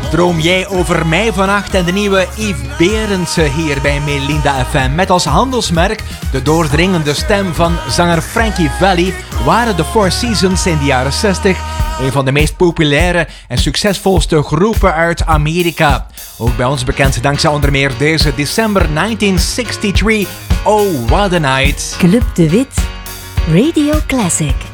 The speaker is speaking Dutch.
Droom jij over mij vannacht en de nieuwe Yves Berendsen hier bij Melinda FM. Met als handelsmerk de doordringende stem van zanger Frankie Valli waren de Four Seasons in de jaren 60 een van de meest populaire en succesvolste groepen uit Amerika. Ook bij ons bekend dankzij onder meer deze December 1963, Oh What a Night. Club de Wit, Radio Classic.